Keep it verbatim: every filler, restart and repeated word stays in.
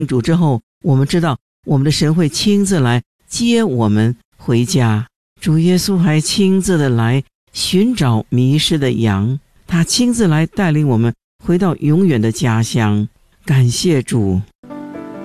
主之后，我们知道我们的神会亲自来接我们回家。主耶稣还亲自的来寻找迷失的羊，他亲自来带领我们回到永远的家乡。感谢主，